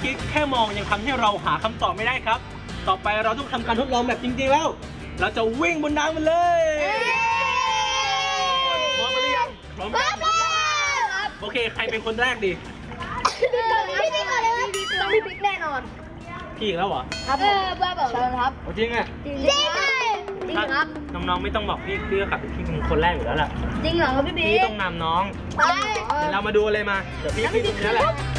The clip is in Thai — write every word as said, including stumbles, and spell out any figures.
คิดแค่มองยังทำให้เราหาคำตอบไม่ได้ครับต่อไปเราต้องทำการทดลองแบบจริงๆแล้วเราจะวิ่งบนน้ำมันเลยพร้อมกันหรือยังพร้อมกันโอเคใครเป็นคนแรกดีพี่บิ๊กก่อนเลยพี่บิ๊กก่อนเลยต้องพี่บิ๊กแน่นอนพี่อีกแล้วเหรอครับเออบ้าบอกเลยครับจริงอ่ะจริงจริงจริงครับน้องๆไม่ต้องบอกพี่พี่ก็ขับพี่เป็นคนแรกอยู่แล้วแหละจริงเหรอครับพี่บิ๊กพี่ต้องนำน้องไปเดี๋ยวเรามาดูเลยมาเดี๋ยวพี่พี่ตรงนี้แหละ